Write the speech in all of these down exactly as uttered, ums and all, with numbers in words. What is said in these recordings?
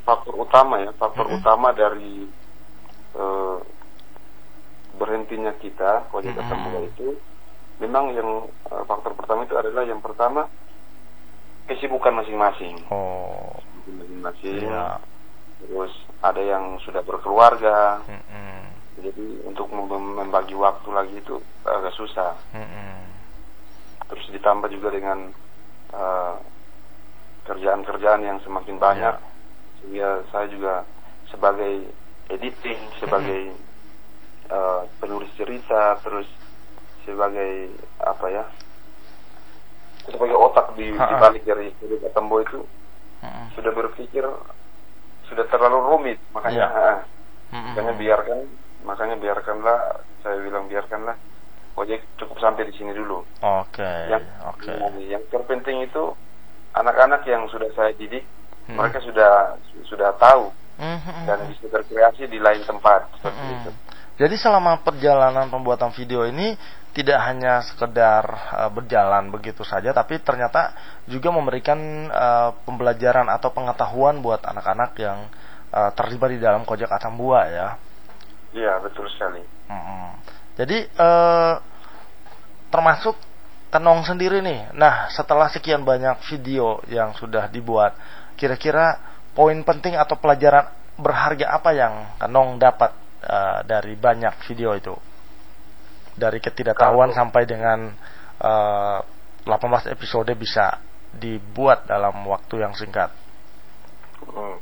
faktor utama ya, faktor Mm-hmm. utama dari uh, berhentinya kita Kojek Mm-hmm. Atambua itu, memang yang uh, faktor pertama itu adalah yang pertama kesibukan masing-masing. Oh. Masing-masing. Iya. Terus ada yang sudah berkeluarga. Mm-hmm. Jadi untuk membagi waktu lagi itu agak susah. Mm-hmm. Terus ditambah juga dengan uh, kerjaan-kerjaan yang semakin banyak, yeah. sehingga saya juga sebagai editing, sebagai mm-hmm. uh, penulis cerita, terus sebagai apa ya, sebagai otak di, di balik dari Kojek Atambua itu mm-hmm. sudah berpikir sudah terlalu rumit, makanya yeah. uh, mm-hmm. makanya biarkan, makanya biarkanlah, saya bilang biarkanlah Kojek cukup sampai di sini dulu. Oke. Okay. Yang, okay. yang, yang terpenting itu anak-anak yang sudah saya didik, hmm. mereka sudah sudah tahu hmm. dan bisa berkreasi di lain tempat seperti hmm. itu. Jadi selama perjalanan pembuatan video ini tidak hanya sekedar uh, berjalan begitu saja, tapi ternyata juga memberikan uh, pembelajaran atau pengetahuan buat anak-anak yang uh, terlibat di dalam Kojek Atambua ya. Iya, betul sekali. Hmm. Jadi uh, termasuk Kanong sendiri nih. Nah, setelah sekian banyak video yang sudah dibuat, kira-kira poin penting atau pelajaran berharga apa yang Kanong dapat uh, dari banyak video itu? Dari ketidaktahuan Kalau... sampai dengan uh, delapan belas episode bisa dibuat dalam waktu yang singkat. Hmm.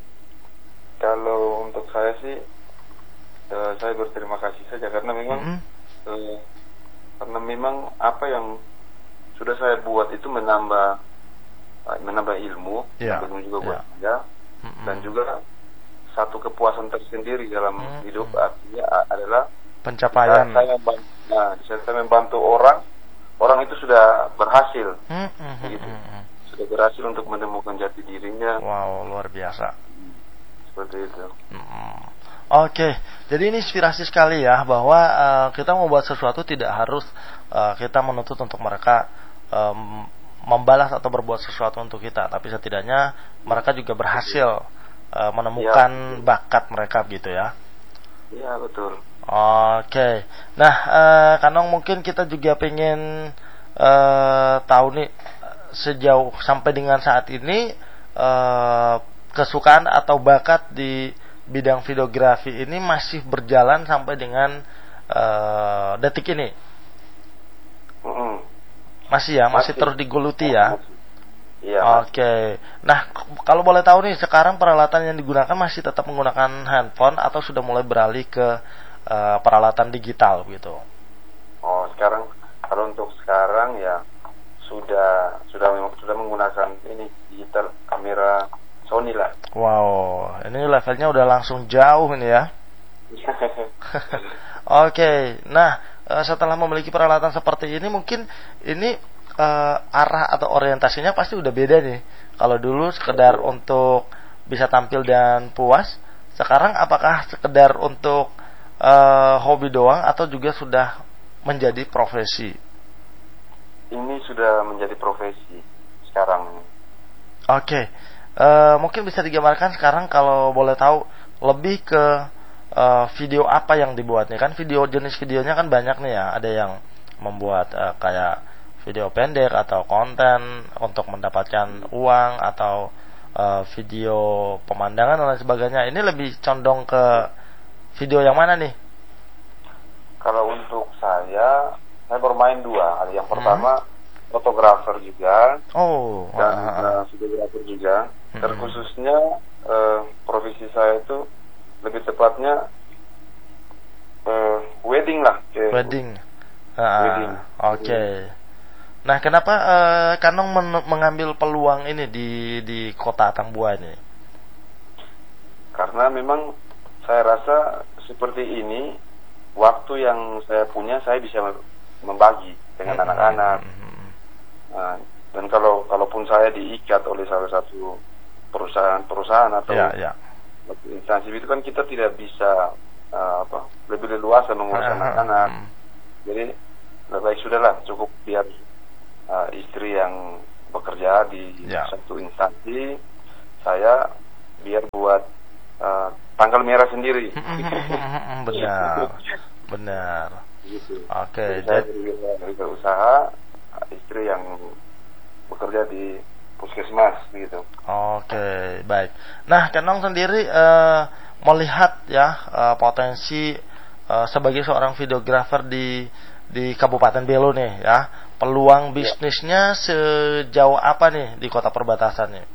Kalau untuk saya sih, uh, saya berterima kasih saja karena memang mm-hmm. uh, karena memang apa yang sudah saya buat itu menambah menambah ilmu, yeah. ilmu juga buat yeah. saya, mm-hmm. dan juga satu kepuasan tersendiri dalam mm-hmm. hidup, artinya adalah pencapaian. Saya, saya, membantu, nah, saya membantu orang, orang itu sudah berhasil, mm-hmm. gitu. Sudah berhasil untuk menemukan jati dirinya. Wow, luar biasa. Seperti itu. Mm-hmm. Oke, okay. Jadi ini inspirasi sekali ya bahwa uh, kita mau buat sesuatu tidak harus uh, kita menuntut untuk mereka um, membalas atau berbuat sesuatu untuk kita, tapi setidaknya mereka juga berhasil uh, menemukan ya. bakat mereka gitu ya. Iya betul. Oke, okay. Nah uh, Kanong mungkin kita juga pengen uh, tahu nih sejauh sampai dengan saat ini uh, kesukaan atau bakat di bidang videografi ini masih berjalan sampai dengan uh, detik ini. Mm-hmm. Masih ya, masih, masih terus digeluti ya. Iya. Oke. Okay. Nah, kalau boleh tahu nih, sekarang peralatan yang digunakan masih tetap menggunakan handphone atau sudah mulai beralih ke uh, peralatan digital gitu? Oh, sekarang kalau untuk sekarang ya sudah sudah sudah menggunakan ini digital, kamera Sony lah. Wow, ini levelnya udah langsung jauh ini ya. Oke, okay. Nah setelah memiliki peralatan seperti ini, mungkin ini uh, arah atau orientasinya pasti udah beda nih. Kalau dulu sekedar oh. untuk bisa tampil dan puas, sekarang apakah sekedar untuk uh, hobi doang atau juga sudah menjadi profesi? Ini sudah menjadi profesi sekarang. Oke. Okay. Uh, mungkin bisa digambarkan sekarang kalau boleh tahu lebih ke uh, video apa yang dibuatnya. Kan video jenis videonya kan banyak nih ya. Ada yang membuat uh, kayak video pendek atau konten untuk mendapatkan uang atau uh, video pemandangan dan lain sebagainya. Ini lebih condong ke video yang mana nih? Kalau untuk saya, saya bermain dua. Yang pertama hmm. fotografer juga, oh, dan uh, videografer juga. Hmm. Terkhususnya uh, profesi saya itu lebih tepatnya uh, wedding lah. Kayak wedding. Uh, wedding. Oke. Okay. Nah, kenapa uh, Kanong men- mengambil peluang ini di di kota Atambua ini? Karena memang saya rasa seperti ini, waktu yang saya punya saya bisa membagi dengan hmm. anak-anak. Hmm. Nah, dan kalau kalaupun saya diikat oleh salah satu perusahaan-perusahaan atau ya, ya. instansi itu kan kita tidak bisa uh, apa lebih leluasa mengurus anak-anak. Hmm. Jadi lebih baik sudahlah, cukup biar uh, istri yang bekerja di ya. satu instansi, saya biar tanggal merah sendiri. Benar, benar. Gitu. Oke, Jadi saya jadi berusaha, istri yang bekerja di puskesmas gitu. oke, baik. Nah, Kenong sendiri eh, melihat ya eh, potensi eh, sebagai seorang videografer di di Kabupaten Belo nih ya, peluang bisnisnya sejauh apa nih di kota perbatasan nih?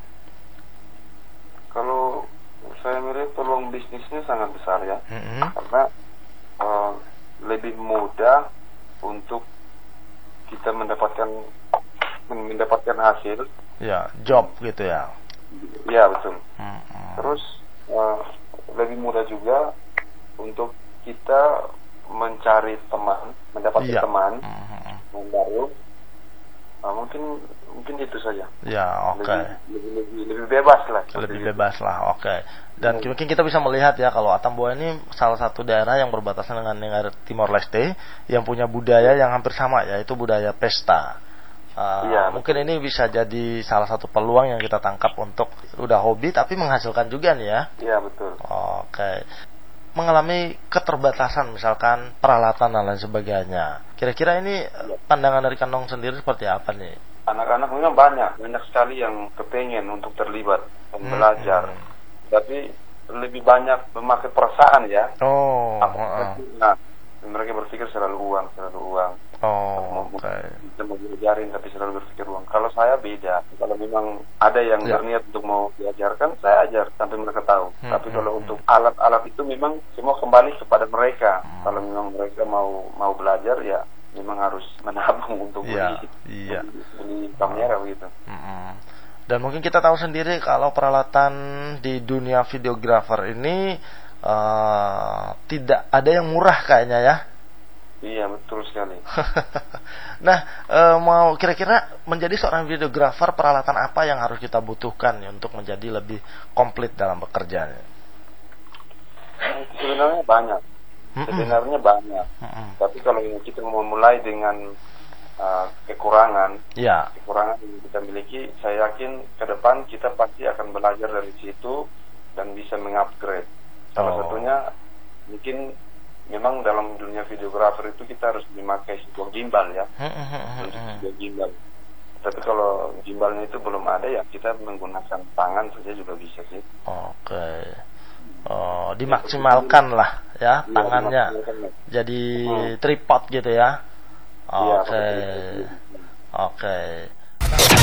Kalau saya melihat peluang bisnisnya sangat besar ya, Mm-hmm. karena uh, lebih mudah untuk kita mendapatkan mendapatkan hasil. Ya, job gitu ya. Ya betul. Mm-hmm. Terus uh, lebih mudah juga untuk kita mencari teman, mendapatkan Iya. teman Mm-hmm. yang baru. Uh, mungkin mungkin itu saja. Ya, oke. Lebih, lebih, lebih bebas lah. Lebih bebas lah, oke. Dan Hmm. mungkin kita bisa melihat ya kalau Atambua ini salah satu daerah yang berbatasan dengan negara Timor Leste yang punya budaya yang hampir sama, yaitu budaya pesta. Uh, Iya, mungkin ini bisa jadi salah satu peluang yang kita tangkap untuk udah hobi tapi menghasilkan juga nih ya. Iya betul. Oke. Mengalami keterbatasan misalkan peralatan dan lain sebagainya. Kira-kira ini pandangan dari Kenong sendiri seperti apa nih? Anak-anak memang banyak, banyak sekali yang kepengen untuk terlibat dan Hmm, belajar. hmm. Tapi lebih banyak memakai perasaan ya. Oh, Apa- uh, Nah, mereka berpikir selalu uang, selalu uang. oh, Mau- oke. Kita mau diajarin tapi selalu berpikir uang. Kalau saya beda. Kalau memang ada yang Ya. berniat untuk mau diajarkan, saya ajar sampai mereka tahu. Hmm, Tapi hmm, kalau hmm. untuk alat-alat itu memang semua kembali kepada mereka. Hmm. Kalau memang mereka mau mau belajar ya memang harus menabung untuk Iya, beli iya. beli, beli kamera begitu. Mm-mm. Dan mungkin kita tahu sendiri kalau peralatan di dunia videografer ini uh, tidak ada yang murah kayaknya ya. Iya betul sekali. Nah, uh, mau kira-kira menjadi seorang videografer peralatan apa yang harus kita butuhkan ya, untuk menjadi lebih komplit dalam bekerjanya? Sebenarnya banyak. Mm-mm. Sebenarnya banyak. Mm-mm. Tapi kalau kita mau mulai dengan uh, kekurangan, Ya, kekurangan yang kita miliki, saya yakin ke depan kita pasti akan belajar dari situ dan bisa mengupgrade. Salah Oh. satunya mungkin memang dalam dunia videografer itu kita harus memakai sebuah gimbal ya, untuk sebuah gimbal. Tapi kalau gimbalnya itu belum ada ya kita menggunakan tangan saja juga bisa sih. oke. Oh, dimaksimalkan lah ya Iya, tangannya. dimaksimalkan lah. Jadi Hmm. tripod gitu ya. Iya, Oke. pakai tripod. Oke.